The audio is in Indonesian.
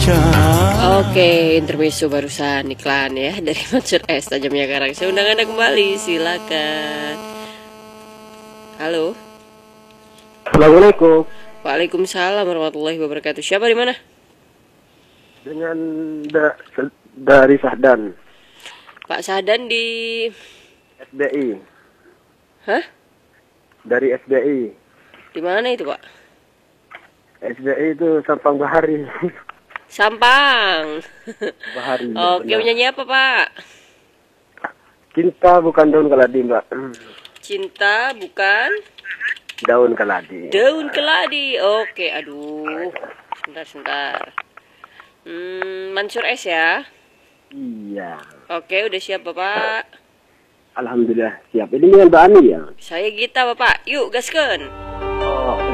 Oke, intermezzo barusan iklan ya dari Mansur S Tajamnya Karang. Saya undang Anda kembali, silakan. Halo. Assalamualaikum. Waalaikumsalam warahmatullahi wabarakatuh. Siapa di mana? Dengan dari Sahdan. Pak Sahdan di SBI. Hah? Dari SBI. Di mana itu, Pak? SBI itu Sampang Bahari. Sampang. Bahari. Oke, menyanyi apa, Pak? Cinta bukan daun keladi, Mbak. Cinta bukan Daun keladi. daun keladi. Oke, aduh. Sebentar. Mansur S ya? Iya. Oke, udah siap, Bapak? Alhamdulillah siap. Ini dengan Mbak Ani ya? Saya Gita, Bapak. Yuk, gaskeun.